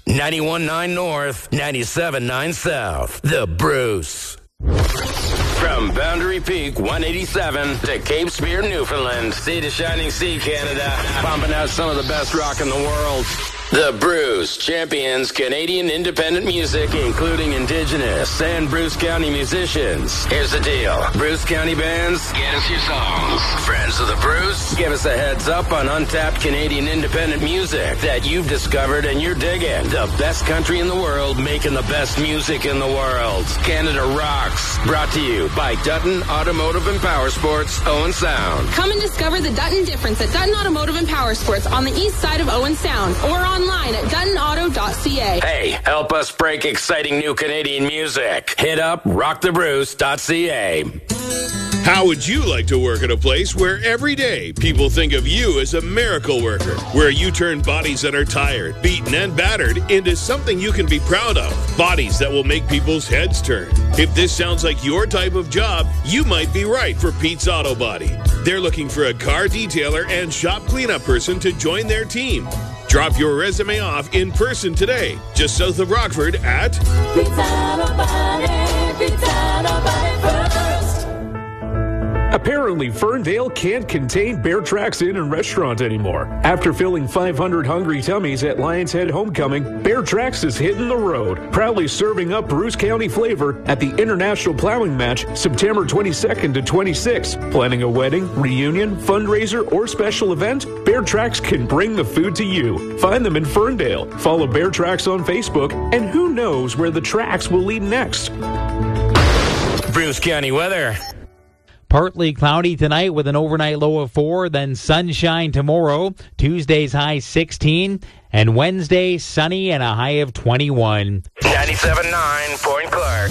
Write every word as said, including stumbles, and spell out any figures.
ninety-one point nine North, ninety-seven point nine South. The Bruce. From Boundary Peak one eighty-seven to Cape Spear, Newfoundland. Sea to shining sea, Canada. Pumping out some of the best rock in the world. The Bruce champions Canadian independent music, including Indigenous and Bruce County musicians. Here's the deal. Bruce County bands, get us your songs. Friends of the Bruce, give us a heads up on untapped Canadian independent music that you've discovered and you're digging. The best country in the world, making the best music in the world. Canada Rocks, brought to you by Dutton Automotive and Power Sports, Owen Sound. Come and discover the Dutton difference at Dutton Automotive and Power Sports on the east side of Owen Sound, or on online at dutton auto dot c a. Hey, help us break exciting new Canadian music. Hit up rock the bruce dot c a. How would you like to work at a place where every day people think of you as a miracle worker, where you turn bodies that are tired, beaten, and battered into something you can be proud of, bodies that will make people's heads turn? If this sounds like your type of job, you might be right for Pete's Auto Body. They're looking for a car detailer and shop cleanup person to join their team. Drop your resume off in person today, just south of Rockford at Pete's Auto Body, Pete's Auto Body first. Apparently, Ferndale can't contain Bear Tracks Inn and Restaurant anymore. After filling five hundred hungry tummies at Lions Head Homecoming, Bear Tracks is hitting the road, proudly serving up Bruce County flavor at the International Plowing Match September twenty-second to twenty-sixth. Planning a wedding, reunion, fundraiser, or special event? Bear Tracks can bring the food to you. Find them in Ferndale. Follow Bear Tracks on Facebook, and who knows where the tracks will lead next. Bruce County weather. Partly cloudy tonight with an overnight low of four, then sunshine tomorrow. Tuesday's high sixteen, and Wednesday sunny and a high of twenty-one. ninety-seven point nine Point Clark.